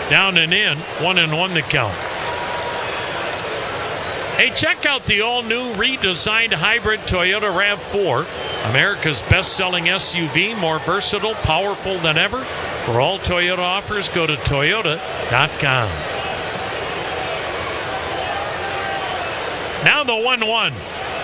Down and in, 1-1 the count. Hey, check out the all-new redesigned hybrid Toyota RAV4. America's best-selling SUV, more versatile, powerful than ever. For all Toyota offers, go to Toyota.com. Now the 1-1.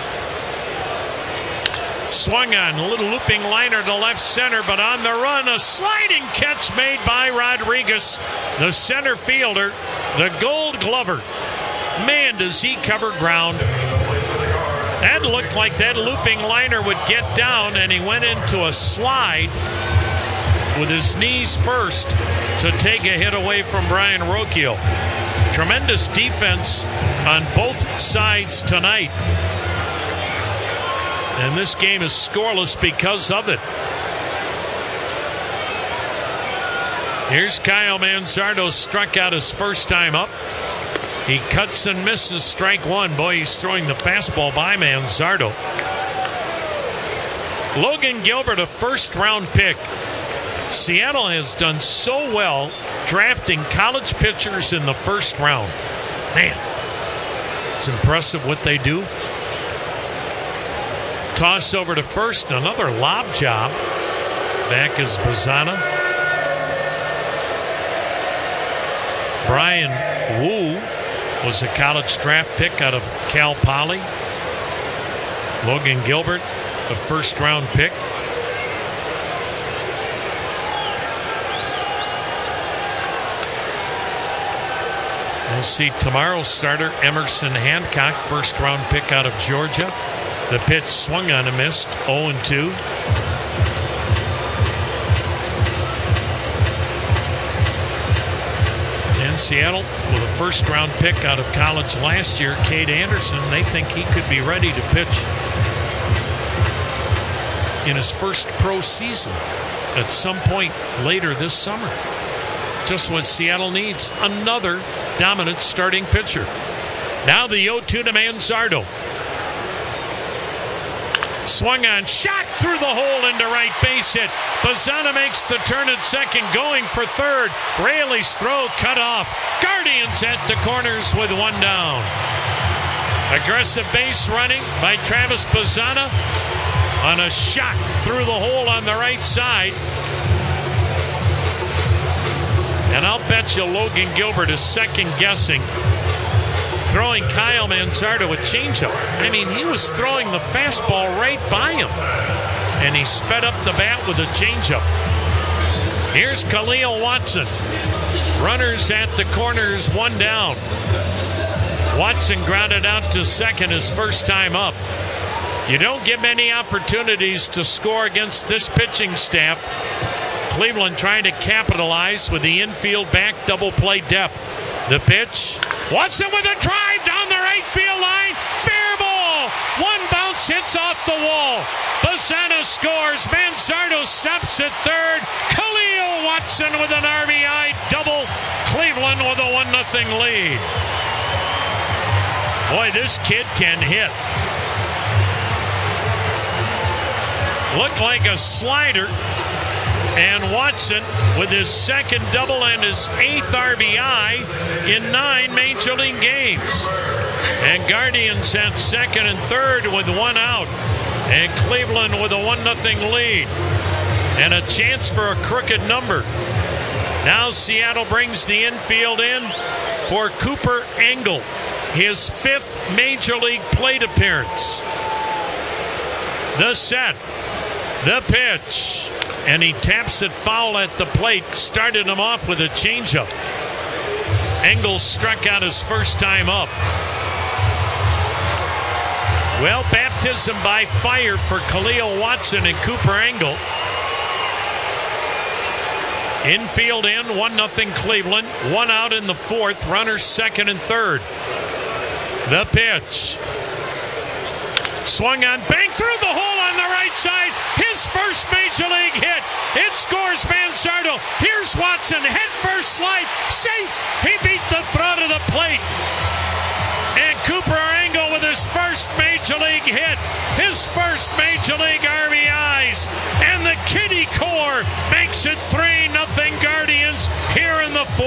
Swung on, a little looping liner to left center, but on the run, a sliding catch made by Rodriguez, the center fielder, the Gold Glover. Man, does he cover ground. That looked like that looping liner would get down, and he went into a slide with his knees first to take a hit away from Brian Rocchio. Tremendous defense on both sides tonight. And this game is scoreless because of it. Here's Kyle Manzardo, struck out his first time up. He cuts and misses strike one. Boy, he's throwing the fastball by Manzardo. Logan Gilbert, a first-round pick. Seattle has done so well drafting college pitchers in the first round. Man, it's impressive what they do. Toss over to first, another lob job. Back is Bazzana. Brian Wu was a college draft pick out of Cal Poly. Logan Gilbert, a first-round pick. We'll see tomorrow's starter, Emerson Hancock, first-round pick out of Georgia. The pitch swung on and missed, 0-2. In Seattle, with a first-round pick out of college last year, Cade Anderson, they think he could be ready to pitch in his first pro season at some point later this summer. Just what Seattle needs, another dominant starting pitcher. Now the 0-2 to Manzardo. Swung on, shot through the hole into right base hit. Bazzana makes the turn at second, going for third. Raley's throw cut off. Guardians at the corners with one down. Aggressive base running by Travis Bazzana on a shot through the hole on the right side. And I'll bet you Logan Gilbert is second guessing throwing Kyle Manzardo a changeup. I mean, he was throwing the fastball right by him, and he sped up the bat with a changeup. Here's Khalil Watson. Runners at the corners, one down. Watson grounded out to second his first time up. You don't get many opportunities to score against this pitching staff. Cleveland trying to capitalize with the infield back double play depth. The pitch. Watson with a drive down the right field line. Fair ball. One bounce hits off the wall. Bazzana scores. Manzardo stops at third. Khalil Watson with an RBI double. Cleveland with a 1-0 lead. Boy, this kid can hit. Looked like a slider. And Watson with his second double and his 8th RBI in 9 Major League games. And Guardians at second and third with one out. And Cleveland with a 1-0 lead. And a chance for a crooked number. Now Seattle brings the infield in for Cooper Engel. His 5th Major League plate appearance. The set. The pitch. And he taps it foul at the plate. Started him off with a changeup. Engel struck out his first time up. Well, baptism by fire for Khalil Watson and Cooper Engel. Infield in, 1-0 Cleveland. One out in the 4th. Runners second and third. The pitch. Swung on, bang through the hole on the right side. His first Major League hit. It scores Manzardo. Here's Watson, head first slide. Safe. He beat the throat of the plate. And Cooper Engel with his first Major League hit. His first Major League RBIs. And the Kitty Core makes it 3-0 Guardians here in the 4th.